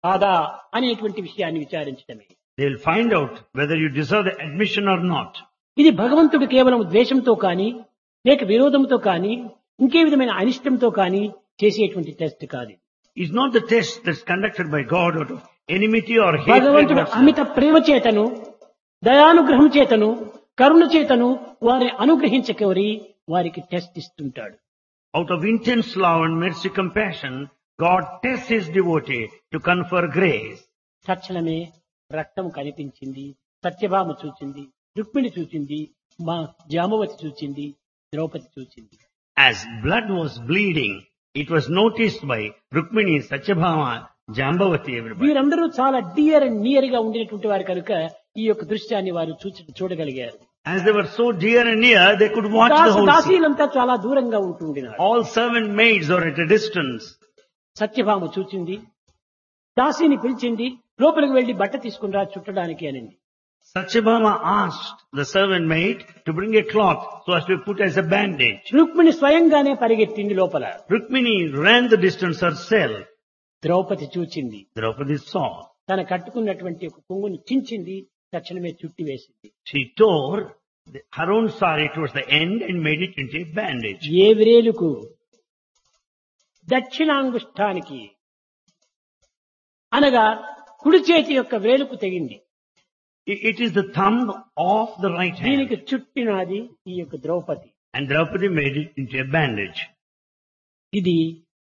కాదా అనేటువంటి విషయాన్ని విచారించడమే. They will find out whether you deserve the admission or not. ఇది భగవంతుడు కేవలం ద్వేషంతో కానీ లేక విరోధంతో కానీ ఇంకే విధమైన అనిష్టంతో కానీ చేసేటువంటి టెస్ట్ కాదు. It's not the test that's conducted by God out of enmity or hatred. భగవంతుడు అమిత ప్రేమ చేతను దయానుగ్రహం చేతను కరుణ చేతను వారిని అనుగ్రహించకోరి వారికి test ఇస్తుంటాడు. Out of intense love and mercy compassion, God tests his devotee to confer grace. తక్షణమే రక్తం కనిపించింది, సత్యభామ చూచింది, రుక్మిణి చూచింది, మా జామవతి చూచింది, ద్రౌపది చూచింది. As blood was bleeding, it was noticed by Rukmini, Satyabhama, Jambavati, everybody. వీరందరూ చాలా డియర్ అండ్ నియర్ గా ఉండేటువంటి వారు కనుక ఈ యొక్క దృశ్యాన్ని వారు చూడగలిగారు. As they were so dear and near, they could watch the whole scene. దాసీలంతా చాలా దూరంగా ఉంటుండినారు. All servant maids are at a distance. Satyabhama చూచింది, దాసీని పిలిచింది, లోపలికి వెళ్లి బట్ట తీసుకుని రా చుట్టడానికి అనింది. Satyabhama asked the servant maid to bring a cloth so as to put as a bandage. Rukmini స్వయంగానే పరిగెత్తింది లోపల. Rukmini ran the distance herself. Draupadi చూచింది, Draupadi saw. తన కట్టుకున్నటువంటి ఒక కొంగుని చించింది, తక్షణమే చుట్టి వేసింది. She tore her own saree towards the end and made it into a bandage. ఏ వ్రేలుకు దక్షిణాంగుష్ఠానికి అనగా కుడి చేతి యొక్క వ్రేలుకు తెగింది. It is the thumb of the right hand. దీనికి చుట్టినది ఈ యొక్క Draupadi. And Draupadi made it into a bandage. ఇది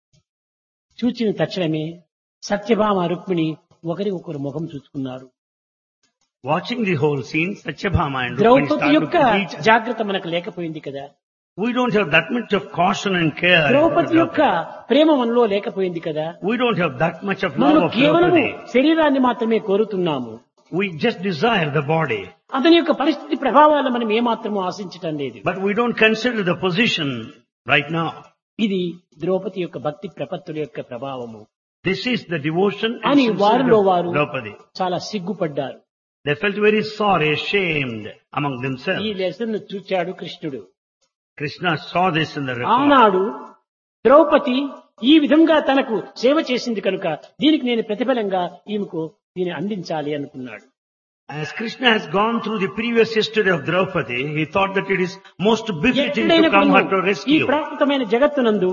చూచిన తక్షణమే సత్యభామ రుక్మిణి ఒకరి ఒకరు ముఖం చూసుకున్నారు. Watching the whole scene, Satyabhama and Rukmini Draupadi started యొక్క to each other. జాగ్రత్త మనకు లేకపోయింది కదా. We don't have that much of caution and care. Draupadi యొక్క ప్రేమ మనలో లేకపోయింది కదా. We don't have that much of మనం love of కేవలం Draupadi. శరీరాన్ని మాత్రమే కోరుతున్నాము. We just desire the body. అతని యొక్క పరిస్థితి ప్రభావాలను మనం ఏమాత్రమూ ఆశించటం లేదు. But we don't consider the position right now. ఇది ద్రౌపది యొక్క భక్తి ప్రపత్తుల యొక్క ప్రభావము This is the devotion అని and వారిలో sincerity వారు of Draupadi. చాలా సిగ్గుపడ్డారు. They felt very sorry, ashamed among ఈ themselves. లెసన్ చూచాడు కృష్ణుడు. Krishna saw this in the record. ఆనాడు ద్రౌపది ఈ విధంగా తనకు సేవ చేసింది కనుక దీనికి నేను ప్రతిఫలంగా ఈమెకు దీన్ని అందించాలి అనుకున్నాడు. As Krishna has gone through the previous history of Draupadi, he thought that it is most befitting to ఎక్కడైనా come her to ఈ rescue. ప్రాకృతమైన జగత్తునందు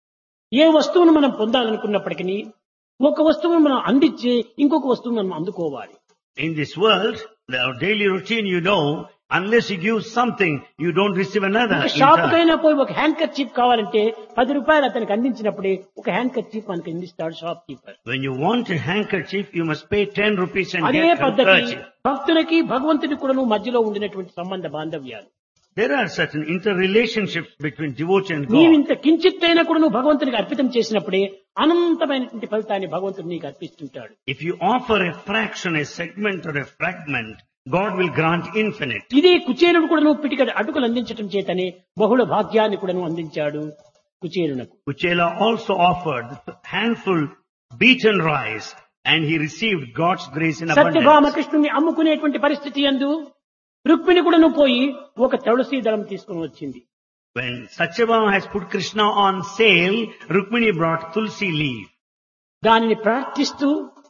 ఏ వస్తువును మనం పొందాలనుకున్నప్పటికీ ఒక వస్తువును మనం అందించి ఇంకొక వస్తువును మనం అందుకోవాలి. In this world, our daily routine, you know, unless you give something, you don't receive another. ఒక in షాప్ turn. కైనా పోయి ఒక హ్యాండ్ కర్చీఫ్ కావాలంటే 10 రూపాయలు అతనికి అందించినప్పుడే ఒక హ్యాండ్ కర్చీఫ్ మనకి అందిస్తాడు shop keeper. When you want a handkerchief, you must pay 10 rupees and అదే get పద్ధతి handkerchief. భక్తులకి భగవంతుడికి కూడా మధ్యలో ఉండినటువంటి సంబంధ బాంధవ్యాలు. There are certain interrelationships between devotee and నీవు God. ఇంత కించిత్తైనా కూడా నువ్వు భగవంతునికి అర్పితం చేసినప్పుడే అనంతమైనటువంటి ఫలితాన్ని భగవంతుడు నీకు అర్పిస్తుంటాడు. If you offer a fraction, a segment or a fragment, God will grant infinite. ఇదే కుచేలుడు కూడా నువ్వు పిటిక అటుకులు అందించడం చేతనే బహుళ భాగ్యాన్ని కూడా నువ్వు అందించాడు కుచేలునకు. Kuchela also offered handful beaten rice and he received God's grace in Satyabhama abundance. కృష్ణుని అమ్ముకునేటువంటి పరిస్థితి యందు రుక్మిణి కూడా నువ్వు పోయి ఒక తులసి దళం తీసుకుని వచ్చింది. When Satyabhama has put Krishna on sale, Rukmini brought tulsi leaf. దానిని ప్రార్థిస్తూ